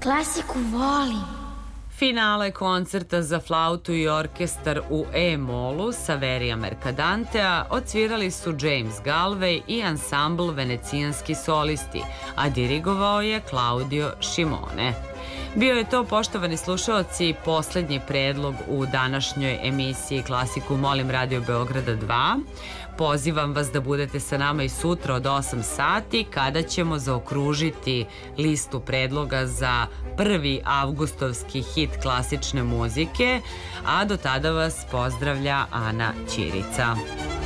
Klasiku volim. Finale koncerta za flautu i orkestar u E-molu Saveria Mercadantea odsvirali su James Galway i ansambl Venecijanski solisti, a dirigovao je Claudio Scimone. Bio je to, poštovani slušaoci, poslednji predlog u današnjoj emisiji Klasiku molim Radio Beograda 2. Pozivam vas da budete sa nama i sutra od 8 sati kada ćemo zaokružiti listu predloga za 1. avgustovski hit klasične muzike, a do tada vas pozdravlja Ana Ćirica.